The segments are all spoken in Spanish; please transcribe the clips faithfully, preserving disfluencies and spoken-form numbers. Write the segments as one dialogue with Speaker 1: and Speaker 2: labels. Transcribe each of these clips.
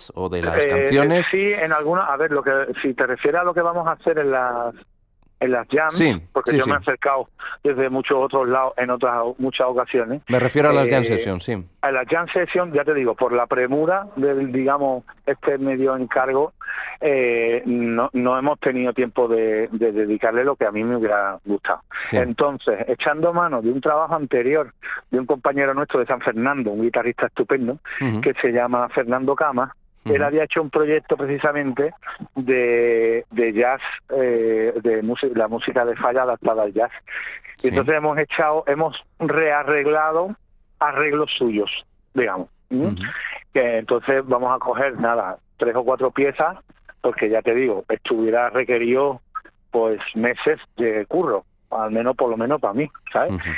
Speaker 1: jams o de las
Speaker 2: Eh,
Speaker 1: canciones.
Speaker 2: Sí, en alguna, a ver, lo que si te refieres a lo que vamos a hacer en las en las jams,
Speaker 1: Sí,
Speaker 2: porque
Speaker 1: sí,
Speaker 2: yo
Speaker 1: sí.
Speaker 2: me he acercado desde muchos otros lados en otras muchas ocasiones.
Speaker 1: Me refiero a las
Speaker 2: eh,
Speaker 1: jam sessions, sí.
Speaker 2: A la jam session, ya te digo, por la premura del, digamos, este medio encargo, eh, no, no hemos tenido tiempo de, de dedicarle lo que a mí me hubiera gustado.
Speaker 1: Sí.
Speaker 2: Entonces, echando mano de un trabajo anterior de un compañero nuestro de San Fernando, un guitarrista estupendo,
Speaker 1: Uh-huh.
Speaker 2: que se llama Fernando Cama. Él había hecho un proyecto precisamente de, de jazz, eh, de música, la música de Falla adaptada al jazz.
Speaker 1: Sí.
Speaker 2: Y entonces hemos echado, hemos rearreglado arreglos suyos, digamos. ¿Mm?
Speaker 1: Uh-huh.
Speaker 2: Que entonces vamos a coger, nada, tres o cuatro piezas, porque ya te digo, esto hubiera requerido pues meses de curro, al menos por lo menos para mí, ¿sabes?
Speaker 1: Uh-huh.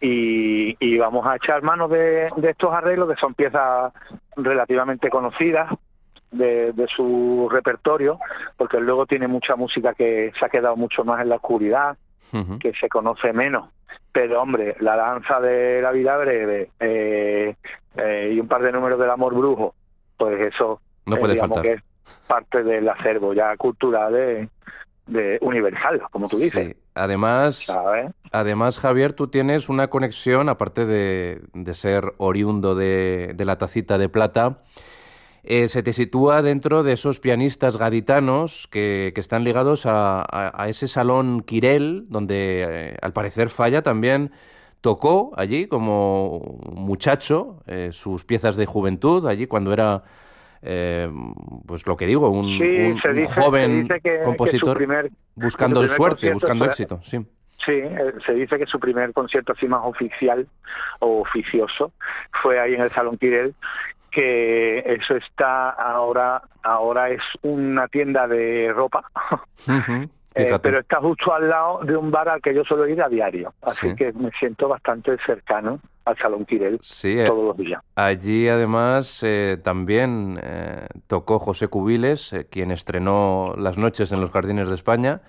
Speaker 2: Y, y vamos a echar mano de, de estos arreglos, que son piezas relativamente conocidas de, de su repertorio, porque él luego tiene mucha música que se ha quedado mucho más en la oscuridad,
Speaker 1: Uh-huh.
Speaker 2: que se conoce menos. Pero, hombre, la danza de la vida breve eh, eh, y un par de números del amor brujo, pues eso
Speaker 1: No puede
Speaker 2: eh, digamos
Speaker 1: faltar.
Speaker 2: que es parte del acervo ya cultural de, de universal, como tú dices.
Speaker 1: Sí. Además,
Speaker 2: ¿Sabes?
Speaker 1: además, Javier, tú tienes una conexión, aparte de, de ser oriundo de, de la Tacita de Plata, eh, se te sitúa dentro de esos pianistas gaditanos que, que están ligados a, a, a ese salón Quirel, donde eh, al parecer Falla también tocó allí como muchacho eh, sus piezas de juventud, allí cuando era, eh, pues lo que digo, un,
Speaker 2: Sí,
Speaker 1: un,
Speaker 2: se
Speaker 1: un
Speaker 2: dice,
Speaker 1: joven
Speaker 2: se dice que,
Speaker 1: compositor
Speaker 2: que su primer,
Speaker 1: buscando
Speaker 2: que su primer
Speaker 1: suerte,
Speaker 2: concierto
Speaker 1: buscando
Speaker 2: fue-
Speaker 1: éxito, sí.
Speaker 2: Sí, eh, se dice que su primer concierto así más oficial o oficioso fue ahí en el Salón Quirel, que eso está ahora, ahora es una tienda de ropa,
Speaker 1: Uh-huh.
Speaker 2: eh,
Speaker 1: Fíjate.
Speaker 2: pero está justo al lado de un bar al que yo suelo ir a diario, así
Speaker 1: Sí.
Speaker 2: que me siento bastante cercano al Salón Quirel
Speaker 1: Sí, eh,
Speaker 2: todos los días.
Speaker 1: allí además eh, también eh, tocó José Cubiles, eh, quien estrenó Las noches en los jardines de España,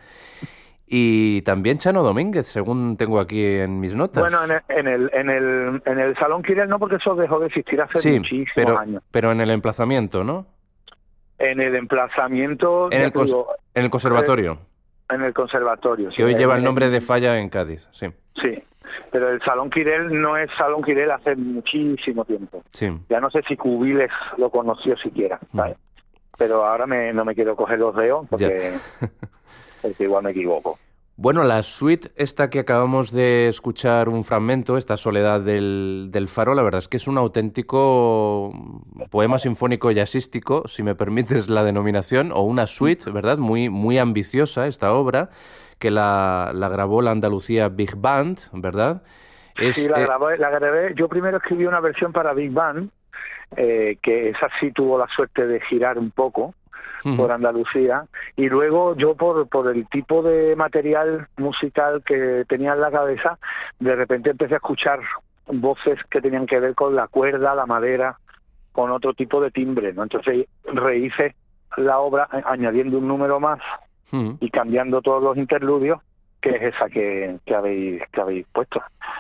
Speaker 1: y también Chano Domínguez, según tengo aquí en mis notas.
Speaker 2: Bueno, en el, en el en el en el Salón Quirel no, porque eso dejó de existir hace
Speaker 1: sí,
Speaker 2: muchísimos
Speaker 1: pero,
Speaker 2: años.
Speaker 1: pero en el emplazamiento, ¿no?
Speaker 2: En el emplazamiento,
Speaker 1: En
Speaker 2: ya
Speaker 1: el,
Speaker 2: te
Speaker 1: cons-
Speaker 2: digo,
Speaker 1: en el conservatorio,
Speaker 2: en el conservatorio. sí.
Speaker 1: que hoy lleva el
Speaker 2: En-
Speaker 1: nombre
Speaker 2: en-
Speaker 1: de Falla en Cádiz, sí.
Speaker 2: Sí, pero el Salón Quirel no es Salón Quirel hace muchísimo tiempo.
Speaker 1: Sí.
Speaker 2: Ya no sé si Cubiles lo conoció siquiera, ¿sabes? Pero ahora me, no me quiero coger los dedos porque, porque igual me equivoco.
Speaker 1: Bueno, la suite esta que acabamos de escuchar un fragmento, esta Soledad del, del Faro, la verdad es que es un auténtico poema sinfónico jazzístico, si me permites la denominación, o una suite, ¿verdad? Muy, muy ambiciosa esta obra, que la, la grabó la Andalucía Big Band, ¿verdad? Es,
Speaker 2: Sí, la
Speaker 1: eh,
Speaker 2: grabé, la grabé. Yo primero escribí una versión para Big Band, eh, que esa sí tuvo la suerte de girar un poco
Speaker 1: ujú,
Speaker 2: por Andalucía, y luego yo por por el tipo de material musical que tenía en la cabeza, de repente empecé a escuchar voces que tenían que ver con la cuerda, la madera, con otro tipo de timbre, ¿no? Entonces rehice la obra eh, añadiendo un número más
Speaker 1: ujú.
Speaker 2: y cambiando todos los interludios, que es esa que, que habéis que habéis puesto.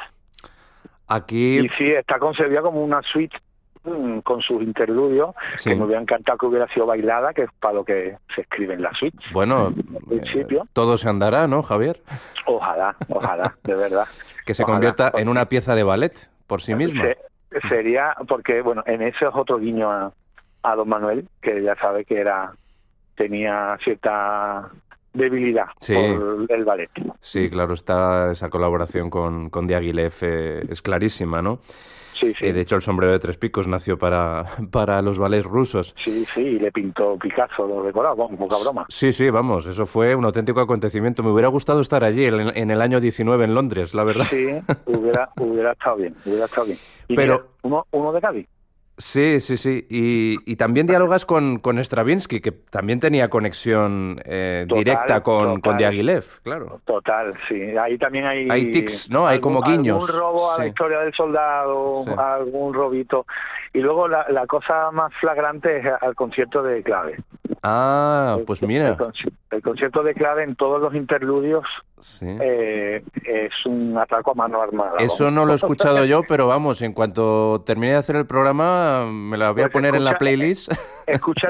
Speaker 1: Aquí,
Speaker 2: Y sí, está concebida como una suite mm, con sus interludios,
Speaker 1: sí.
Speaker 2: que me hubiera encantado que hubiera sido bailada, que es para lo que se escribe en la suite.
Speaker 1: Bueno,
Speaker 2: En principio,
Speaker 1: eh, todo se andará, ¿no, Javier?
Speaker 2: ojalá, ojalá, de verdad.
Speaker 1: Que se
Speaker 2: Ojalá,
Speaker 1: convierta
Speaker 2: porque
Speaker 1: en una pieza de ballet por sí misma.
Speaker 2: se- sería, porque, bueno, en eso es otro guiño a, a don Manuel, que ya sabe que era tenía cierta debilidad
Speaker 1: Sí.
Speaker 2: por el ballet.
Speaker 1: Sí, claro, está esa colaboración con, con Diaghilev eh, es clarísima, ¿no?
Speaker 2: Sí, sí.
Speaker 1: Eh, de hecho, el sombrero de tres picos nació para, para los ballets rusos.
Speaker 2: Sí, sí, y le pintó Picasso los decorados, vamos, poca broma.
Speaker 1: Sí, sí, vamos, eso fue un auténtico acontecimiento. Me hubiera gustado estar allí en, en el año diecinueve en Londres, la verdad.
Speaker 2: Sí, hubiera, hubiera estado bien, hubiera estado bien. Y
Speaker 1: Pero-
Speaker 2: mira, uno, uno de Cádiz.
Speaker 1: Sí, sí, sí. Y, y también dialogas con, con Stravinsky, que también tenía conexión eh,
Speaker 2: Total,
Speaker 1: directa con, con
Speaker 2: total.
Speaker 1: Diaghilev, claro.
Speaker 2: Total, sí. Ahí también hay...
Speaker 1: Hay tics, ¿no? Hay como guiños.
Speaker 2: Algún robo a la
Speaker 1: Sí.
Speaker 2: historia del soldado,
Speaker 1: Sí.
Speaker 2: algún robito. Y luego la, la cosa más flagrante es al concierto de Clave.
Speaker 1: Ah, pues
Speaker 2: El,
Speaker 1: mira.
Speaker 2: conci- el concierto de Clave en todos los interludios
Speaker 1: Sí.
Speaker 2: eh, es un atraco a mano armada.
Speaker 1: Eso no lo he escuchado yo, pero vamos, en cuanto termine de hacer el programa, me la voy a
Speaker 2: Pues
Speaker 1: poner en la
Speaker 2: escucha-
Speaker 1: playlist.
Speaker 2: Escucha